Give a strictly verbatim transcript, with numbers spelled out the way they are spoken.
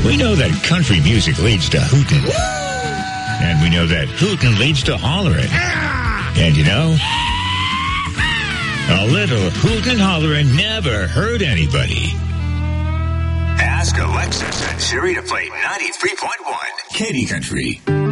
We know that country music leads to hootin'. And we know that hootin' leads to hollerin'. And you know, a little hootin' hollerin' never hurt anybody. Ask Alexis and Siri to play ninety-three point one Katy Country.